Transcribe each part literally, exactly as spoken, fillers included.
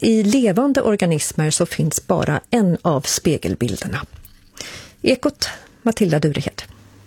i levande organismer så finns bara en av spegelbilderna. Ekot, Matilda Durehed.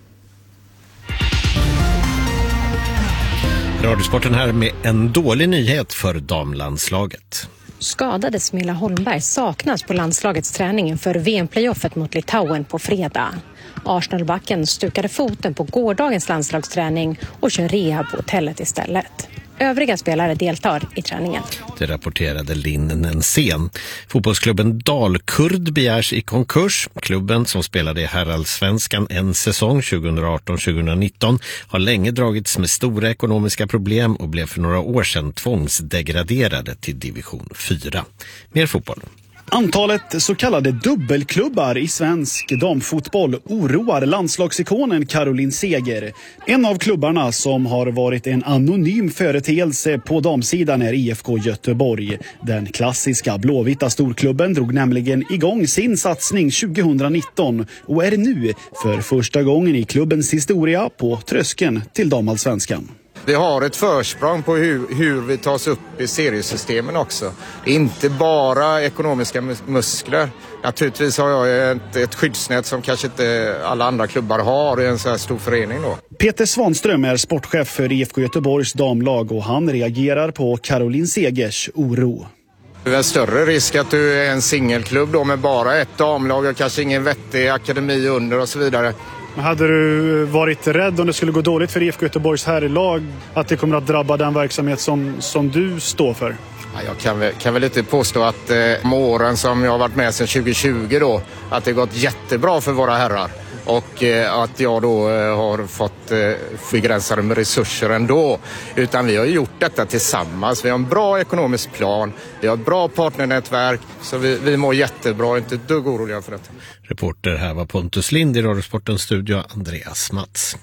Radiosporten här med en dålig nyhet för damlandslaget. Skadade Smilla Holmberg saknas på landslagets träning inför V M-playoffet mot Litauen på fredag. Arsenalbacken stukade foten på gårdagens landslagsträning och kör rehab på hotellet istället. Övriga spelare deltar i träningen. Det rapporterade Linn Nensén. Fotbollsklubben Dalkurd begärs i konkurs. Klubben som spelade i Herrallsvenskan en säsong tjugoarton tjugonitton har länge dragits med stora ekonomiska problem och blev för några år sedan tvångsdegraderade till division fyra. Mer fotboll. Antalet så kallade dubbelklubbar i svensk damfotboll oroar landslagsikonen Caroline Seger. En av klubbarna som har varit en anonym företeelse på damsidan är I F K Göteborg. Den klassiska blåvita storklubben drog nämligen igång sin satsning tjugonitton och är nu för första gången i klubbens historia på tröskeln till damallsvenskan. Vi har ett försprång på hur, hur vi tas upp i seriesystemen också. Det är inte bara ekonomiska muskler. Naturligtvis har jag ett, ett skyddsnät som kanske inte alla andra klubbar har i en så här stor förening då. Peter Svanström är sportchef för I F K Göteborgs damlag och han reagerar på Caroline Segers oro. Det är större risk att du är en singelklubb då med bara ett damlag och kanske ingen vettig akademi under och så vidare. Hade du varit rädd om det skulle gå dåligt för I F K Göteborgs herrlag att det kommer att drabba den verksamhet som, som du står för? Ja, jag kan väl, kan väl inte påstå att eh, med åren som jag har varit med sedan tjugo tjugo då, att det gått jättebra för våra herrar. Och eh, att jag då eh, har fått eh, begränsade med resurser ändå. Utan vi har gjort detta tillsammans. Vi har en bra ekonomisk plan. Vi har ett bra partnernätverk. Så vi, vi mår jättebra. Inte ett dugg oroliga för detta. Reporter här var Pontus Lind, i Radiosportens studio Andreas Mats.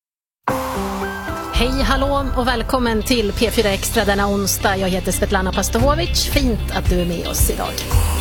Hej, hallå och välkommen till P fyra Extra denna onsdag. Jag heter Svetlana Pastovic. Fint att du är med oss idag.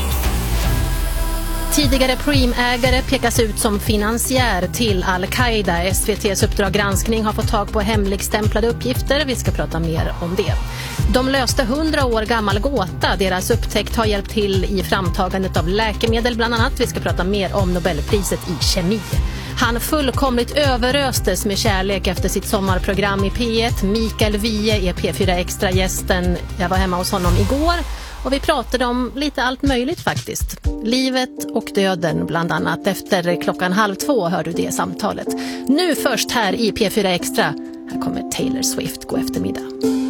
Tidigare Preem-ägare pekas ut som finansiär till Al-Qaida. S V T:s Uppdrag granskning har fått tag på hemligstämplade uppgifter. Vi ska prata mer om det. De löste hundra år gammal gåta. Deras upptäckt har hjälpt till i framtagandet av läkemedel bland annat. Vi ska prata mer om Nobelpriset i kemi. Han fullkomligt överöstes med kärlek efter sitt sommarprogram i P ett. Mikael Wiehe är P fyra Extra-gästen. Jag var hemma hos honom igår. Och vi pratade om lite allt möjligt faktiskt. Livet och döden bland annat. Efter klockan halv två hör du det samtalet. Nu först här i P fyra Extra. Här kommer Taylor Swift. God eftermiddag.